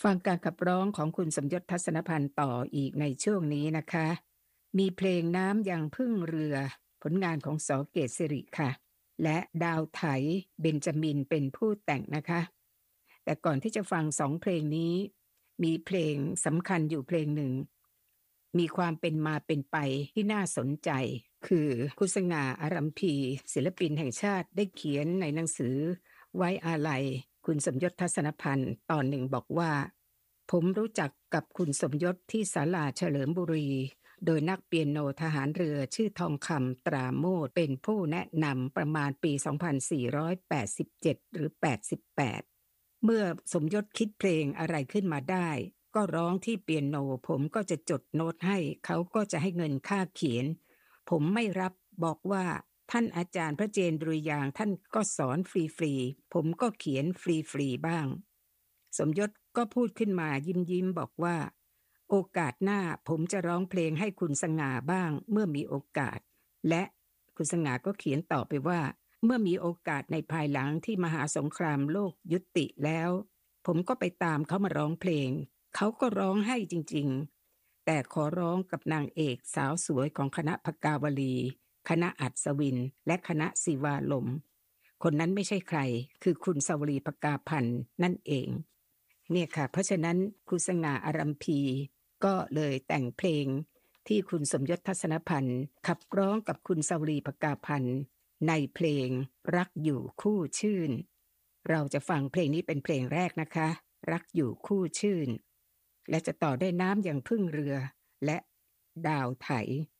ฟังการขับร้องของคุณสมยศทัศนพันธ์ต่ออีกในช่วงนี้นะคะ มีเพลงน้ำยังพึ่งเรือผลงานของส.เกษสิริค่ะ และดาวไถเบนจามินเป็นผู้แต่งนะคะ แต่ก่อนที่จะฟังสองเพลงนี้ มีเพลงสำคัญอยู่เพลงหนึ่ง มีความเป็นมาเป็นไปที่น่าสนใจ คือคุณสง่า อารัมพีศิลปินแห่งชาติได้เขียนในหนังสือไว้อาลัยคุณสมยศทัศนพันธ์ตอนหนึ่งบอกว่า ผมรู้จักกับคุณสมยศที่ศาลาเฉลิมบุรี โดยนักเปียโนทหารเรือชื่อทองคำตราโมทเป็นผู้แนะนำประมาณปี 2487 หรือ 88 เมื่อสมยศคิดเพลงอะไรขึ้นมาได้ก็ร้องที่เปียโนผมก็จะจดโน้ตให้เขาก็จะให้เงินค่าเขียนผมไม่รับบอกว่าท่านอาจารย์พระเจนดุริยางค์ท่านก็สอนฟรีๆผมก็เขียนฟรีๆบ้างสมยศก็พูดขึ้นมายิ้มบอกว่าโอกาสหน้าผมจะร้องเพลงให้คุณสง่าบ้างเมื่อมีโอกาสและคุณสง่าก็เขียนต่อไปว่าเมื่อมีโอกาสในภายหลังที่มหาสงครามโลกยุติแล้วผมก็ไปตามเขามาร้องเพลงเขาก็ร้องให้จริงๆแต่ขอร้องกับนางเอกสาวสวยของคณะพกาวลีคณะอัศวินและคณะศิวาลมคนนั้นไม่ใช่ใครคือคุณสวรีภกาพันธ์นั่นเองเนี่ยค่ะเพราะฉะนั้นคุณสง่า อารัมพีก็เลยแต่งเพลงที่คุณสมยศทัศนพันธ์ขับร้องกับคุณสวรีภกาพันธ์ในเพลงรักอยู่คู่ชื่นเราจะฟังเพลงนี้เป็นเพลงแรกนะคะรักอยู่คู่ชื่นและจะต่อด้วยน้ำอย่างพึ่งเรือและดาวไถ